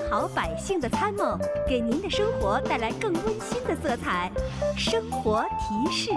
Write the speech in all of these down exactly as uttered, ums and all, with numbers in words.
好百姓的参谋，给您的生活带来更温馨的色彩。生活提示。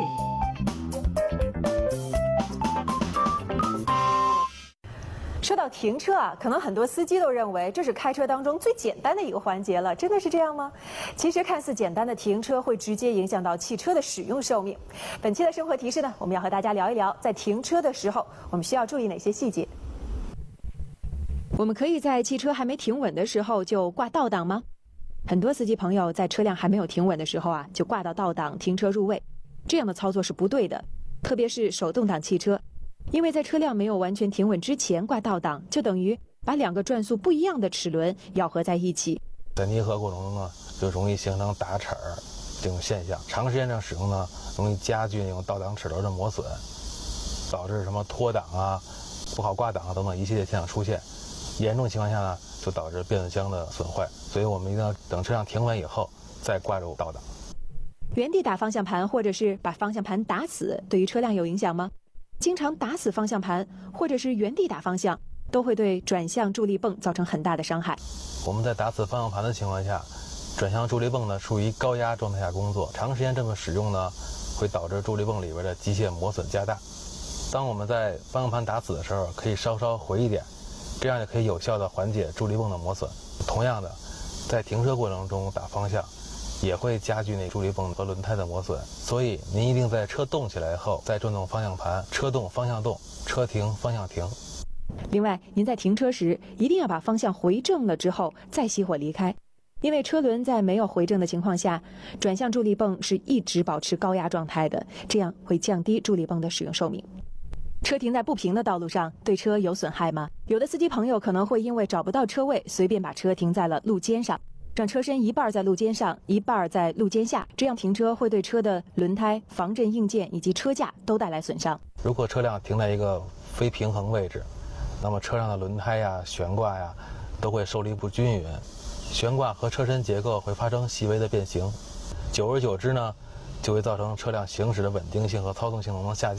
说到停车啊，可能很多司机都认为这是开车当中最简单的一个环节了，真的是这样吗？其实看似简单的停车会直接影响到汽车的使用寿命。本期的生活提示呢，我们要和大家聊一聊，在停车的时候我们需要注意哪些细节。我们可以在汽车还没停稳的时候就挂倒档吗？很多司机朋友在车辆还没有停稳的时候啊，就挂到倒档停车入位，这样的操作是不对的，特别是手动挡汽车。因为在车辆没有完全停稳之前挂倒档，就等于把两个转速不一样的齿轮咬合在一起， 在拟合过程中呢，就容易形成打齿儿这种现象。长时间这样使用呢，容易加剧那种倒档齿轮的磨损，导致什么脱档啊、不好挂档啊等等一系列现象出现。严重情况下呢，就导致变速箱的损坏。所以我们一定要等车辆停稳以后再挂入倒档。 原地打方向盘或者是把方向盘打死，对于车辆有影响吗？经常打死方向盘或者是原地打方向，都会对转向助力泵造成很大的伤害。 我们在打死方向盘的情况下，转向助力泵呢处于高压状态下工作，长时间这么使用呢，会导致助力泵里边的机械磨损加大。当我们在方向盘打死的时候，可以稍稍回一点，这样就可以有效的缓解助力泵的磨损。同样的，在停车过程中打方向，也会加剧那助力泵和轮胎的磨损，所以您一定在车动起来后再转动方向盘，车动方向动，车停方向停。 另外，您在停车时一定要把方向回正了之后再熄火离开，因为车轮在没有回正的情况下，转向助力泵是一直保持高压状态的，这样会降低助力泵的使用寿命。车停在不平的道路上，对车有损害吗？有的司机朋友可能会因为找不到车位，随便把车停在了路肩上，让车身一半在路肩上，一半在路肩下，这样停车会对车的轮胎、防震硬件以及车架都带来损伤。 如果车辆停在一个非平衡位置，那么车上的轮胎呀、悬挂呀都会受力不均匀，悬挂和车身结构会发生细微的变形，久而久之呢，就会造成车辆行驶的稳定性和操纵性能的下降。